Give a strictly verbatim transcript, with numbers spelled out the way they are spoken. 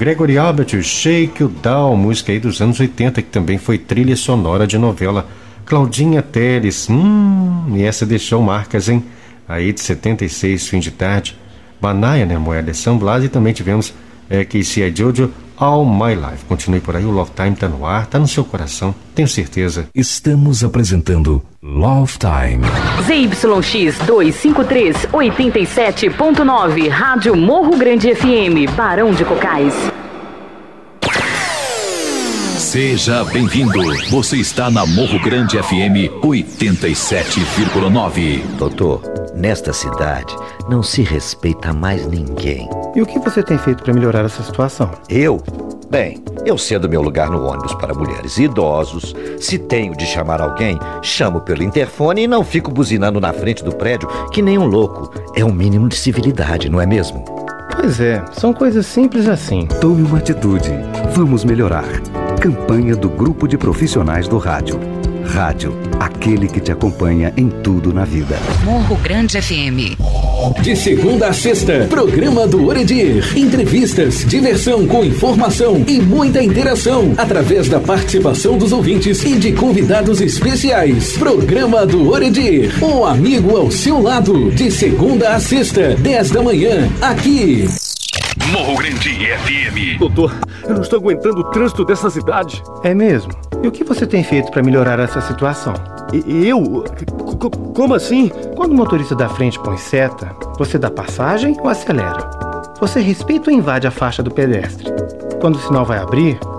Gregory Albert, Shake You Down, música aí dos anos oitenta, que também foi trilha sonora de novela. Claudinha Teles, hum, e essa deixou marcas, hein? Aí de setenta e seis, Fim de Tarde. Banaya, né, Moeda, San Blas, e também tivemos é, Casey Jojo, All My Life. Continue por aí, o Love Time tá no ar, tá no seu coração, tenho certeza. Estamos apresentando Love Time. Z Y X duzentos e cinquenta e três, oitenta e sete ponto nove, Rádio Morro Grande F M, Barão de Cocais. Seja bem-vindo. Você está na Morro Grande F M oitenta e sete vírgula nove. Doutor, nesta cidade não se respeita mais ninguém. E o que você tem feito para melhorar essa situação? Eu? Bem, eu cedo meu lugar no ônibus para mulheres e idosos. Se tenho de chamar alguém, chamo pelo interfone e não fico buzinando na frente do prédio que nem um louco. É um mínimo de civilidade, não é mesmo? Pois é, são coisas simples assim. Tome uma atitude. Vamos melhorar. Campanha do Grupo de Profissionais do Rádio. Rádio, aquele que te acompanha em tudo na vida. Morro Grande F M. De segunda a sexta, programa do Oredir. Entrevistas, diversão com informação e muita interação através da participação dos ouvintes e de convidados especiais. Programa do Oredir. Um amigo ao seu lado. De segunda a sexta, dez da manhã, aqui. Morro Grande F M. Doutor, eu não estou aguentando o trânsito dessa cidade. É mesmo? E o que você tem feito para melhorar essa situação? E eu? C- como assim? Quando o motorista da frente põe seta, você dá passagem ou acelera? Você respeita ou invade a faixa do pedestre? Quando o sinal vai abrir,